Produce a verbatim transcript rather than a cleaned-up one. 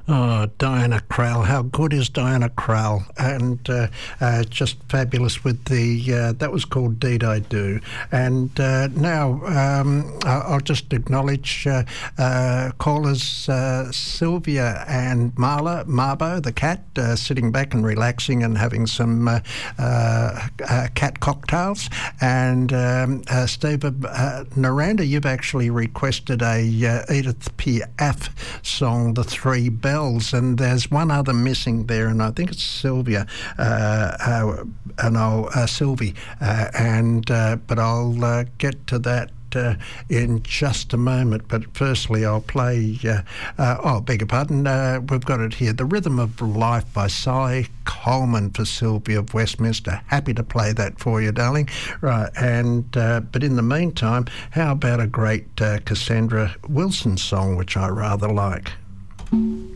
Oh, Diana Krall. How good is Diana Krall? And uh, uh, just fabulous with the, uh, that was called Deed I Do. And uh, now um, I'll just acknowledge uh, uh, callers uh, Sylvia and Marla, Marbo, the cat, uh, sitting back and relaxing and having some uh, uh, uh, cat cocktails. And um, uh, Steve uh, Naranda, you've actually requested a uh, Edith Piaf song, The Three Bells. And there's one other missing there, and I think it's Sylvia, uh, uh, and I'll uh, Sylvie, uh, and uh, but I'll uh, get to that uh, in just a moment. But firstly, I'll play. Uh, uh, oh, beg your pardon. Uh, we've got it here. The Rhythm of Life by Cy Coleman for Sylvia of Westminster. Happy to play that for you, darling. Right, and uh, but in the meantime, how about a great uh, Cassandra Wilson song, which I rather like.